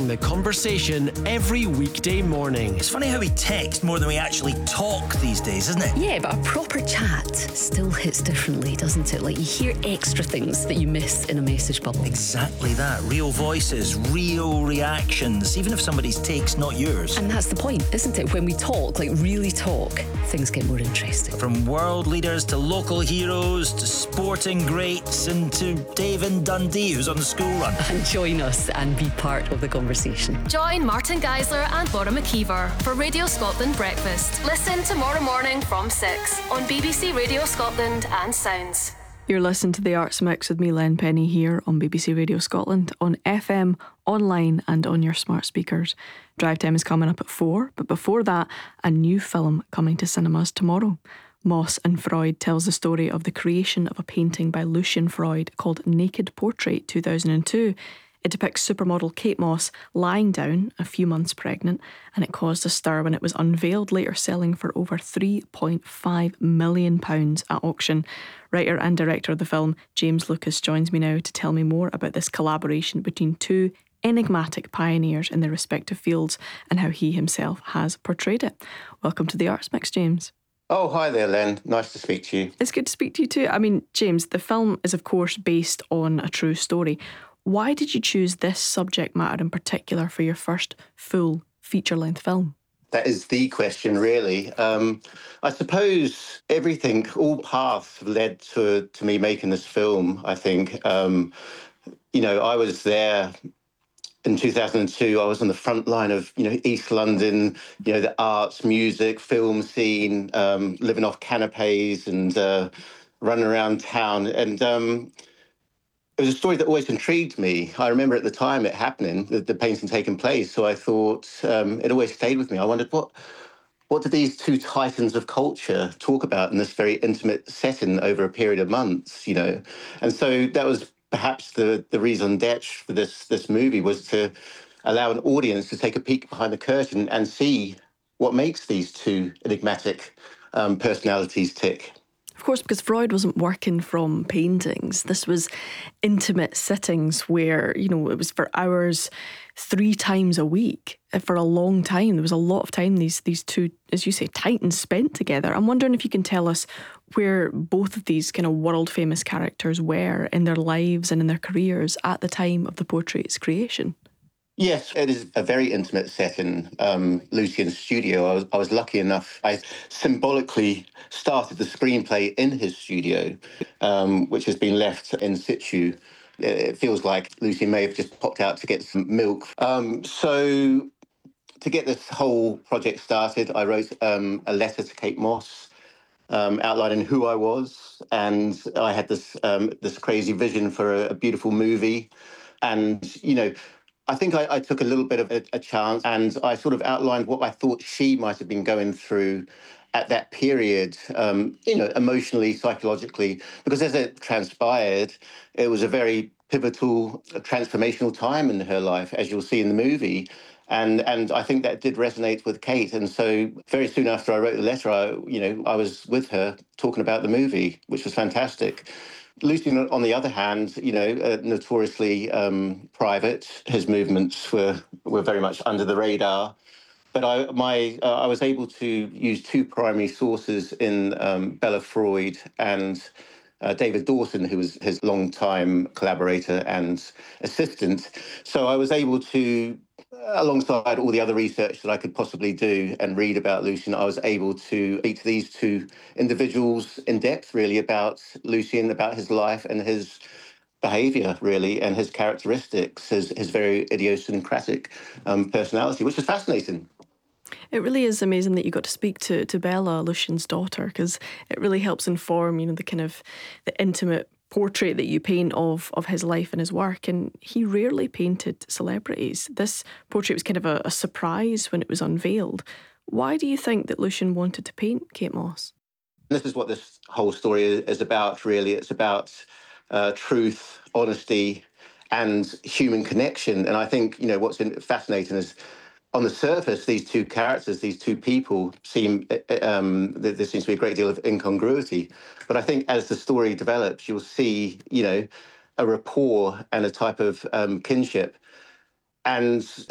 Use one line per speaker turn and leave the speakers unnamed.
the conversation every weekday morning.
It's funny how we text more than we actually talk these days, isn't it?
Yeah, but a proper chat still hits differently, doesn't it? Like, you hear extra things that you miss in a message bubble.
Exactly that. Real voices, real reactions, even if somebody's take's not yours.
And that's the point, isn't it? When we talk, like really talk, things get more interesting.
From world leaders to local heroes to sporting greats and to Dave in Dundee, who's on the school run.
And join us and be part of the conversation.
Join Martin Geisler and Laura McKeever for Radio Scotland Breakfast. Listen tomorrow morning from 6 on BBC Radio Scotland and Sounds.
You're listening to The Arts Mix with me, Len Penny, here on BBC Radio Scotland, on FM, online and on your smart speakers. Drive Time is coming up at 4, but before that, a new film coming to cinemas tomorrow. Moss and Freud tells the story of the creation of a painting by Lucian Freud called Naked Portrait 2002. It depicts supermodel Kate Moss lying down, a few months pregnant, and it caused a stir when it was unveiled, later selling for over £3.5 million at auction. Writer and director of the film, James Lucas, joins me now to tell me more about this collaboration between two enigmatic pioneers in their respective fields and how he himself has portrayed it. Welcome to The Arts Mix, James.
Oh, hi there, Len. Nice to speak to you.
It's good to speak to you too. I mean, James, the film is of course based on a true story. Why did you choose this subject matter in particular for your first full feature-length film?
That is the question, really. I suppose everything, all paths have led to me making this film, I think. I was there in 2002. I was on the front line of, East London, the arts, music, film scene, living off canapes and running around town. And it was a story that always intrigued me. I remember at the time it happening, the painting taking place. So I thought it always stayed with me. I wondered what do these two titans of culture talk about in this very intimate setting over a period of months, And so that was perhaps the raison d'etre for this movie, was to allow an audience to take a peek behind the curtain and see what makes these two enigmatic personalities tick.
Of course, because Freud wasn't working from paintings. This was intimate sittings where, it was for hours, 3 times a week, for a long time. There was a lot of time these two, as you say, titans spent together. I'm wondering if you can tell us where both of these kind of world-famous characters were in their lives and in their careers at the time of the portrait's creation.
Yes, it is a very intimate set in Lucian's studio. I was lucky enough. I symbolically started the screenplay in his studio, which has been left in situ. It feels like Lucian may have just popped out to get some milk. So to get this whole project started, I wrote a letter to Kate Moss outlining who I was. And I had this crazy vision for a beautiful movie. And, I think I took a little bit of a chance, and I sort of outlined what I thought she might have been going through at that period, emotionally, psychologically, because as it transpired, it was a very pivotal, transformational time in her life, as you'll see in the movie. And I think that did resonate with Kate. And so very soon after I wrote the letter, I was with her talking about the movie, which was fantastic. Lucian, on the other hand, notoriously private. His movements were very much under the radar. But I was able to use 2 primary sources in Bella Freud and David Dawson, who was his longtime collaborator and assistant. So I was able to, alongside all the other research that I could possibly do and read about Lucian, I was able to speak to these 2 individuals in depth, really, about Lucian, about his life and his behaviour, really, and his characteristics, his very idiosyncratic personality, which is fascinating.
It really is amazing that you got to speak to Bella, Lucian's daughter, because it really helps inform, the kind of the intimate portrait that you paint of his life and his work. And he rarely painted celebrities. This portrait was kind of a surprise when it was unveiled. Why do you think that Lucian wanted to paint Kate Moss?
This is what this whole story is about, really. It's about truth, honesty, and human connection. And I think, what's fascinating is, on the surface, these 2 characters, these 2 people there seems to be a great deal of incongruity. But I think as the story develops, you'll see, a rapport and a type of kinship. And